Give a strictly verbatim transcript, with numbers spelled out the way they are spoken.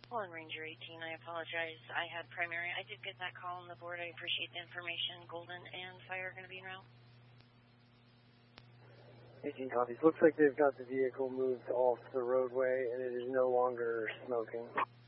One Ranger eighteen, I apologize. I had primary. I did get that call on the board. I appreciate the information. Golden and Fire are going to be en route. eighteen copies. Looks like they've got the vehicle moved off the roadway and it is no longer smoking.